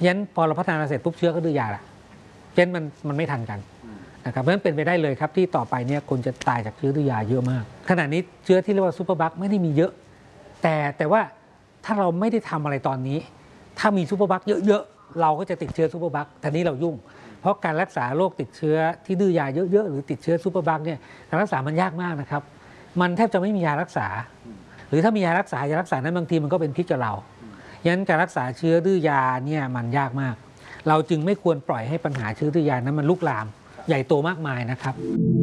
ยันพอเราพัฒนาเสร็จปุ๊บเชื้อก็ดื้อยาละเช่นมันไม่ทันกันนะครับเพราะฉะนั้นเป็นไปได้เลยครับที่ต่อไปเนี่ยคนจะตายจากเชื้อดื้อยาเยอะมากขณะนี้เชื้อที่เรียกว่าซูเปอร์บัคไม่ได้มีเยอะแต่ว่าถ้าเราไม่ได้ทำอะไรตอนนี้ถ้ามีซูเปอร์บัคเยอะๆเราก็จะติดเชื้อซูเปอร์บัคทีนี้เรายุ่งเพราะการรักษาโรคติดเชื้อที่ดื้อยาเยอะๆหรือติดเชื้อซูเปอร์บัคเนี่ยการรักษามันยากมากนะครับมันแทบจะไม่มียารักษาหรือถ้ามียารักษานั้นบางทีมันก็เป็นพิษกับเรายันการรักษาเชื้อดื้อยาเนี่ยมันยากมากเราจึงไม่ควรปล่อยให้ปัญหาเชื้อดื้อยานั้นมันลุกลามใหญ่โตมากมายนะครับ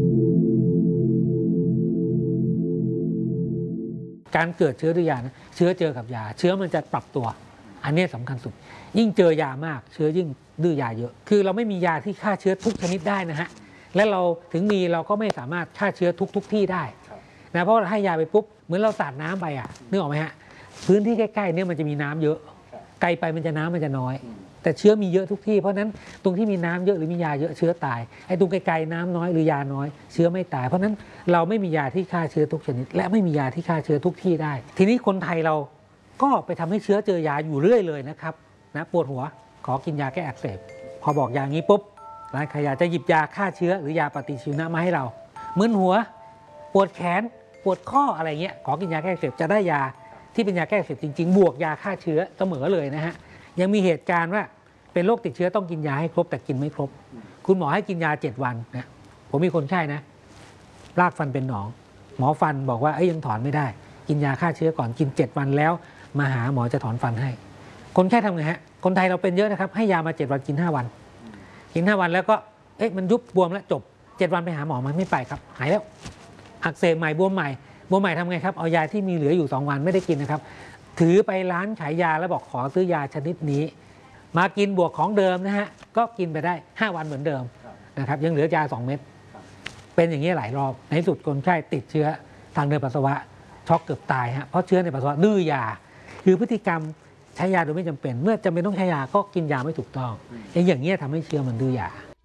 การเกิดเชื้อดื้อยานะเชื้อเจอกับยาเชื้อมันจะปรับตัวอันนี้สำคัญสุดยิ่งเจอยามากเชื้อยิ่งดื้อยาเยอะคือเราไม่มียาที่ฆ่าเชื้อทุกชนิดได้นะฮะและเราถึงมีเราก็ไม่สามารถฆ่าเชื้อทุกที่ได้นะเพราะให้ยาไปปุ๊บเหมือนเราสาดน้ำไปนึกออกไหมฮะพื้นที่ใกล้ๆเนี่ยมันจะมีน้ำเยอะไกลไปน้ำมันจะน้อยแต่เชื้อมีเยอะทุกที่เพราะนั้นตรงที่มีน้ำเยอะหรือมียาเยอะเชื้อตายไอ้ตรงไกลๆน้ำน้อยหรือยาน้อยเชื้อไม่ตายเพราะนั้นเราไม่มียาที่ฆ่าเชื้อทุกชนิดและไม่มียาที่ฆ่าเชื้อทุกที่ได้ทีนี้คนไทยเราก็ไปทำให้เชื้อเจอยาอยู่เรื่อยเลยนะครับนะปวดหัวขอกินยาแก้อักเสบพอบอกอย่างนี้ปุ๊บร้านขายยาจะหยิบยาฆ่าเชื้อหรือยาปฏิชีวนะมาให้เรามึนหัวปวดแขนปวดข้ออะไรเงี้ยขอกินยาแก้อักเสบจะได้ยาที่เป็นยาแก้อักเสบจริงๆบวกยาฆ่าเชื้อเสมอเลยนะฮะยังมีเหตุการณ์ว่าเป็นโรคติดเชื้อต้องกินยาให้ครบแต่กินไม่ครบคุณหมอให้กินยา7 วันนะผมมีคนไข้นะรากฟันเป็นหนองหมอฟันบอกว่ายังถอนไม่ได้กินยาฆ่าเชื้อก่อนกิน7 วันแล้วมาหาหมอจะถอนฟันให้คนไข้ทำไงฮะคนไทยเราเป็นเยอะนะครับให้ยามา7 วันกิน5 วันกิน5 วันแล้วก็มันยุบบวมแล้วจบ7 วันไปหาหมอมันไม่ไปครับหายแล้วอักเสบใหม่บวมใหม่ทำไงครับเอายาที่มีเหลืออยู่2 วันไม่ได้กินนะครับถือไปร้านขายยาแล้วบอกขอซื้อยาชนิดนี้มากินบวกของเดิมนะฮะก็กินไปได้5 วันเหมือนเดิมนะครับยังเหลือยา2 เม็ดเป็นอย่างนี้หลายรอบในสุดคนไข้ติดเชื้อทางเดินปัสสาวะช็อกเกือบตายฮะเพราะเชื้อในปัสสาวะดื้อยาคือพฤติกรรมใช้ยาโดยไม่จำเป็นเมื่อจำเป็นต้องใช้ยาก็กินยาไม่ถูกต้องอย่างนี้ทำให้เชื้อมันดื้อยา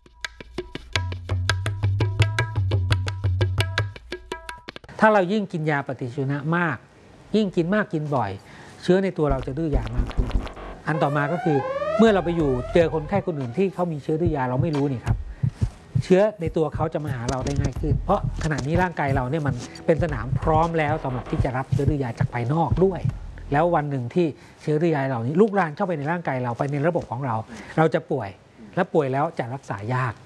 ถ้าเรายิ่งกินยาปฏิชีวนะมากยิ่งกินมากกินบ่อยเชื้อในตัวเราจะดื้อยามากขึ้นอันต่อมาก็คือเมื่อเราไปอยู่เจอคนไข้คนอื่นที่เขามีเชื้อดื้อยาเราไม่รู้นี่ครับเชื้อในตัวเขาจะมาหาเราได้ง่ายขึ้นเพราะขณะนี้ร่างกายเราเนี่ยมันเป็นสนามพร้อมแล้วสำหรับที่จะรับเชื้อดื้อยาจากภายนอกด้วยแล้ววันหนึ่งที่เชื้อดื้อยาเหล่านี้ลุกลามเข้าไปในร่างกายเราไปในระบบของเราเราจะป่วยและป่วยแล้วจะรักษายาก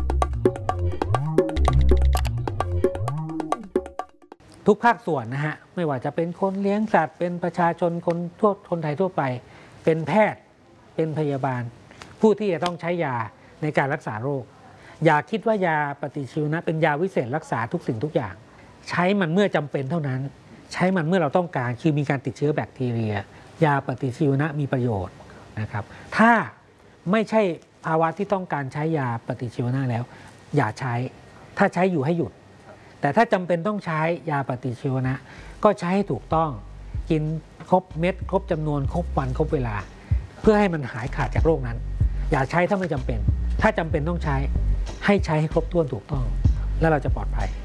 ทุกภาคส่วนนะฮะไม่ว่าจะเป็นคนเลี้ยงสัตว์เป็นประชาชนคนไทยทั่วไปเป็นแพทย์เป็นพยาบาลผู้ที่จะต้องใช้ยาในการรักษาโรคอย่าคิดว่ายาปฏิชีวนะเป็นยาวิเศษรักษาทุกสิ่งทุกอย่างใช้มันเมื่อจำเป็นเท่านั้นใช้มันเมื่อเราต้องการคือมีการติดเชื้อแบคทีเรียยาปฏิชีวนะมีประโยชน์นะครับถ้าไม่ใช่ภาวะที่ต้องการใช้ยาปฏิชีวนะแล้วอย่าใช้ถ้าใช้อยู่ให้หยุดแต่ถ้าจำเป็นต้องใช้ยาปฏิชีวนะก็ใช้ให้ถูกต้องกินครบเม็ดครบจำนวนครบวันครบเวลาเพื่อให้มันหายขาดจากโรคนั้นอย่าใช้ถ้าไม่จำเป็นถ้าจำเป็นต้องใช้ให้ใช้ให้ครบถ้วนถูกต้องแล้วเราจะปลอดภัย